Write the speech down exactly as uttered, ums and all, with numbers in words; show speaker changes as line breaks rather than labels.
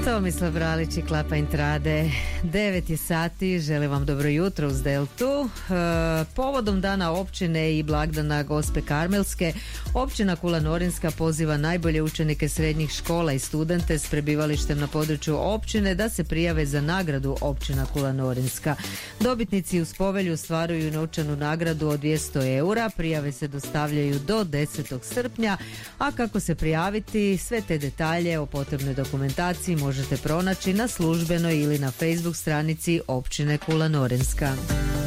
Tomislav Bralić i Klapa Intrade. devet je sati, želim vam dobro jutro uz Deltu. E, povodom dana općine i blagdana Gospe Karmelske, općina Kula Norinska poziva najbolje učenike srednjih škola i studente s prebivalištem na području općine da se prijave za nagradu općina Kula Norinska. Dobitnici uz povelju ostvaruju novčanu nagradu od dvjesto eura, prijave se dostavljaju do desetog srpnja, a kako se prijaviti, sve te detalje o potrebnoj dokumentaciji možete pronaći na službenoj ili na Facebook stranici općine Kula Norinska.